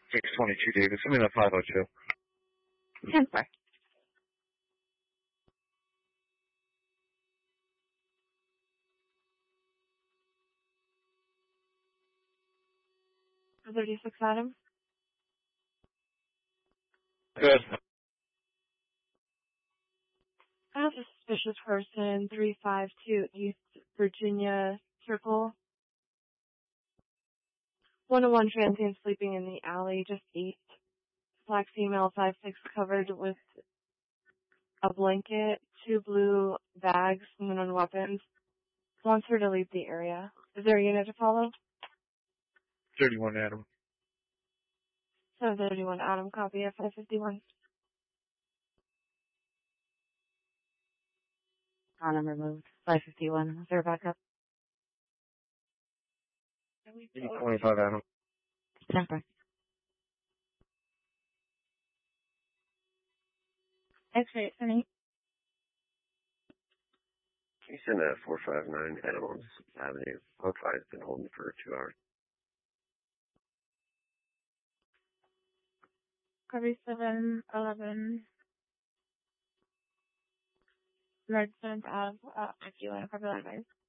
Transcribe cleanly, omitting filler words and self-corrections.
622 Davis. I'm in a 502. 10-4. $36 Adam. Good. I have a suspicious person, 352 East Virginia Circle. 101 transient sleeping in the alley just east. Black female, 5'6", covered with a blanket, 2 blue bags, known weapons. Wants her to leave the area. Is there a unit to follow? 31 Adam. 731 Adam, copy at 551. I'm removed. 551. Is there a backup? 25 Adam. 10-4. X-ray, Sunny. He's in a 459 Adams Avenue. Code 5 has been holding for 2 hours. Copy 711. Red 7th Ave, 51, copy line guys.